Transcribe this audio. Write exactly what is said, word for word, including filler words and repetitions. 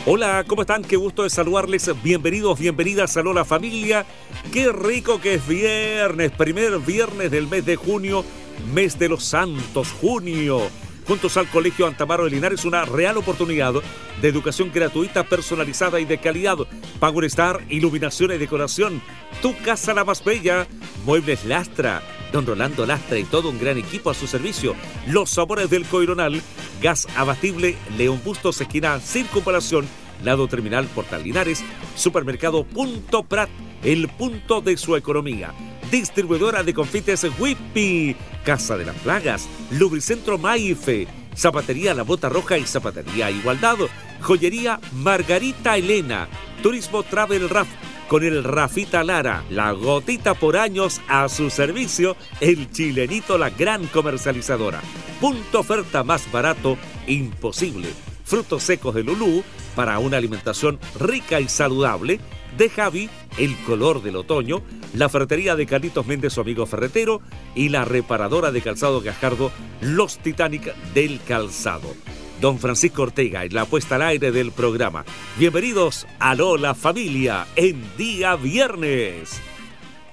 Hola, ¿cómo están? Qué gusto de saludarles. Bienvenidos, bienvenidas a Lola Familia. Qué rico que es viernes, primer viernes del mes de junio, mes de los santos, junio. Juntos al Colegio Antamaro de Linares, una real oportunidad de educación gratuita, personalizada y de calidad. Power Star, iluminación y decoración. Tu casa la más bella. Muebles Lastra. Don Rolando Lastra y todo un gran equipo a su servicio. Los sabores del Coironal. Gas abatible León Bustos, esquina Circunvalación, lado terminal Portal Linares. Supermercado Punto Prat, el punto de su economía. Distribuidora de confites Whippy. Casa de las Plagas. Lubricentro Maife. Zapatería La Bota Roja y Zapatería Igualdad. Joyería Margarita Elena. Turismo Travel Raf. Con el Rafita Lara, la gotita por años a su servicio, el Chilenito, la gran comercializadora. Punto oferta más barato, imposible. Frutos secos de Lulú, para una alimentación rica y saludable. De Javi, el color del otoño. La ferretería de Carlitos Méndez, su amigo ferretero. Y la reparadora de calzado Gajardo, Los Titanic del Calzado. Don Francisco Ortega y la puesta al aire del programa. Bienvenidos a Lola Familia en día viernes.